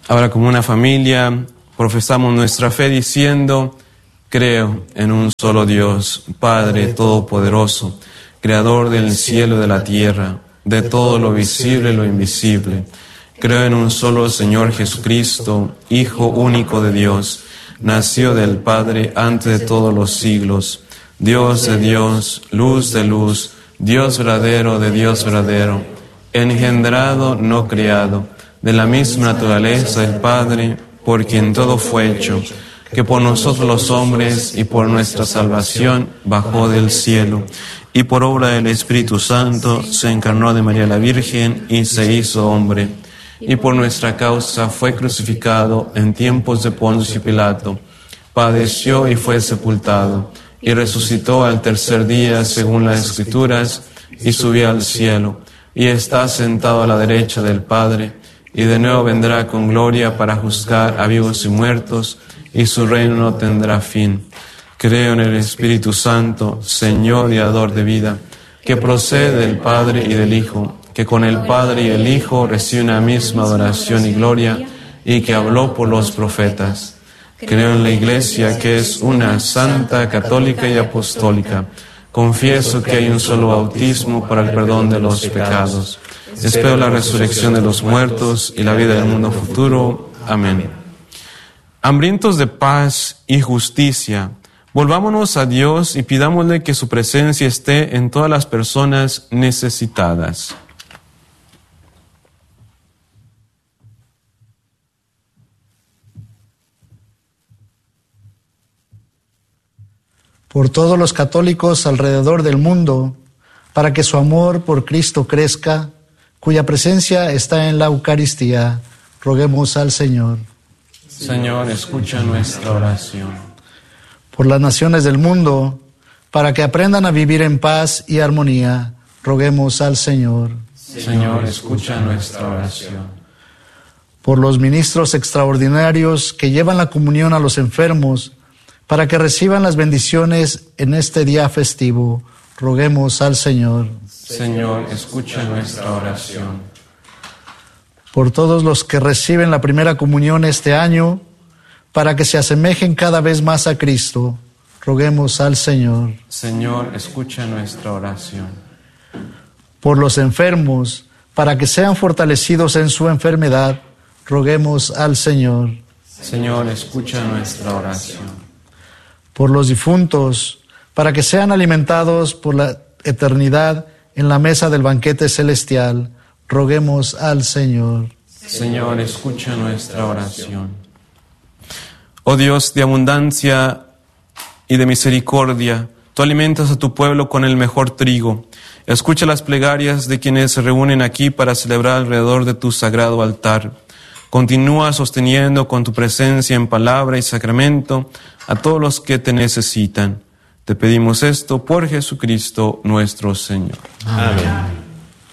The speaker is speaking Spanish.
Ahora, como una familia, profesamos nuestra fe diciendo: creo en un solo Dios, Padre Todopoderoso, Creador del cielo y de la tierra, de todo lo visible y lo invisible. Creo en un solo Señor Jesucristo, Hijo único de Dios, nacido del Padre antes de todos los siglos, Dios de Dios, luz de luz, Dios verdadero de Dios verdadero, engendrado, no criado, de la misma naturaleza del Padre, por quien todo fue hecho, que por nosotros los hombres y por nuestra salvación bajó del cielo, y por obra del Espíritu Santo se encarnó de María la Virgen y se hizo hombre, y por nuestra causa fue crucificado en tiempos de Poncio Pilato, padeció y fue sepultado, y resucitó al tercer día según las Escrituras, y subió al cielo, y está sentado a la derecha del Padre, y de nuevo vendrá con gloria para juzgar a vivos y muertos, y su reino no tendrá fin. Creo en el Espíritu Santo, Señor y dador de vida, que procede del Padre y del Hijo, que con el Padre y el Hijo recibe una misma adoración y gloria, y que habló por los profetas. Creo en la Iglesia, que es una, santa, católica y apostólica. Confieso que hay un solo bautismo para el perdón de los pecados. Espero la resurrección de los muertos y la vida del mundo futuro. Amén. Hambrientos de paz y justicia, volvámonos a Dios y pidámosle que su presencia esté en todas las personas necesitadas. Por todos los católicos alrededor del mundo, para que su amor por Cristo crezca, cuya presencia está en la Eucaristía, roguemos al Señor. Señor, escucha nuestra oración. Por las naciones del mundo, para que aprendan a vivir en paz y armonía, roguemos al Señor. Señor, escucha nuestra oración. Por los ministros extraordinarios que llevan la comunión a los enfermos, para que reciban las bendiciones en este día festivo, roguemos al Señor. Señor, escucha nuestra oración. Por todos los que reciben la primera comunión este año, para que se asemejen cada vez más a Cristo, roguemos al Señor. Señor, escucha nuestra oración. Por los enfermos, para que sean fortalecidos en su enfermedad, roguemos al Señor. Señor, escucha nuestra oración. Por los difuntos, para que sean alimentados por la eternidad en la mesa del banquete celestial, roguemos al Señor. Señor, escucha nuestra oración. Oh Dios de abundancia y de misericordia, tú alimentas a tu pueblo con el mejor trigo. Escucha las plegarias de quienes se reúnen aquí para celebrar alrededor de tu sagrado altar. Continúa sosteniendo con tu presencia en palabra y sacramento a todos los que te necesitan. Te pedimos esto por Jesucristo nuestro Señor. Amén.